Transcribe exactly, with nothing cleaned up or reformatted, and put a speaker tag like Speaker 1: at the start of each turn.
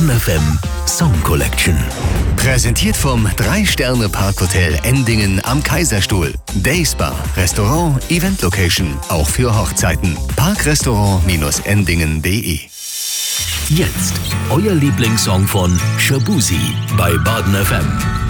Speaker 1: Baden F M Song Collection.
Speaker 2: Präsentiert vom drei Sterne Parkhotel Endingen am Kaiserstuhl. Dayspa, Restaurant, Event Location, auch für Hochzeiten. Parkrestaurant Endingen punkt de.
Speaker 1: Jetzt euer Lieblingssong von Shaboozey bei Baden F M.